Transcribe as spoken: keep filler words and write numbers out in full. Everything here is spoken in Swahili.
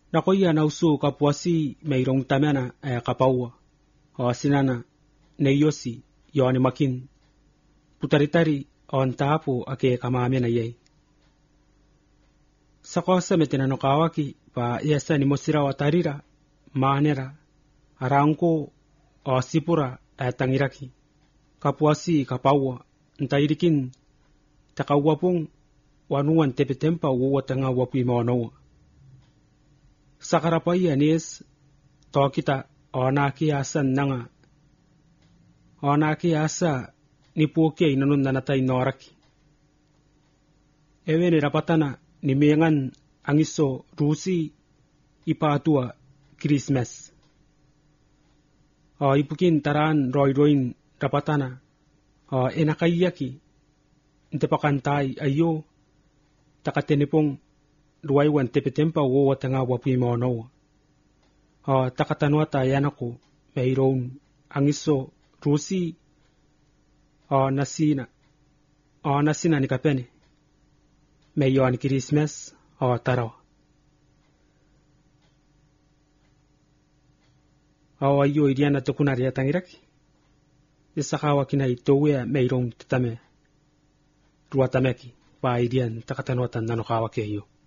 Nakoya na usu kapuasi meirong tamena e kapaua. O sinana neyosi yoni makin. Putaritari on tapu ake kamamena yei. Sakosa metina no kawaki pa yasa ni mosira watarira manera arangko o sipura e tangiraki. Kapuasi kapaua ntairikin takawapung wanuan tepetempa uwa tanga wapi maonawa. Sakarapaya nies to kita onaki asa nanga onaki asa nipuke inanun nanatay noraki. Ewe ni rapatana ni mengan angiso rusi ipatua Christmas. O ipukin taran roy roin rapatana o enakayaki intepakantay ayo takatenipong ruwaiwan tepetempa wo tanga wapi maonawa. O takatanwata yanako mayroon angiso rusi o nasina o nasina ni kapene mayon Christmas o taraw. O ayo iriyan na tukunar yatang iraki. Isakawa kinay towe mayroon tatame ruwatameki pa iriyan takatanwatan nanokawake ayo.